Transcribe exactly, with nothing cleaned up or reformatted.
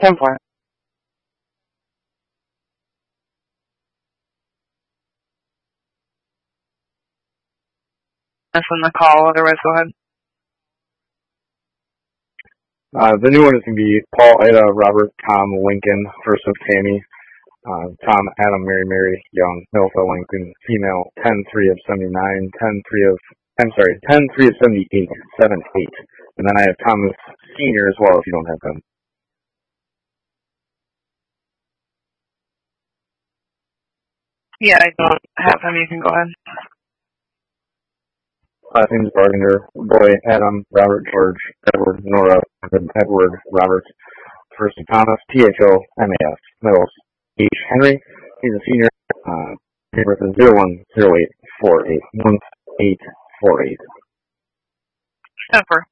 ten four. That's on the call, otherwise go ahead. Uh, the new one is going to be Paul, Ida, Robert, Tom, Lincoln, first of Tammy, uh, Tom, Adam, Mary, Mary, Young, Milfa, Lincoln, female, ten three of seventy-nine, ten three of, I'm sorry, ten three of seventy-eight, seven eight. And then I have Thomas Senior as well if you don't have them. Yeah, I don't have him. You can go ahead. Last name is Bargander, boy, Adam, Robert, George, Edward, Nora, Edward, Robert, first of Thomas, T H O, M A S, middle, H. Henry, he's a senior, uh, date of birth is zero one zero eight four eight, month eight four eight. ten four.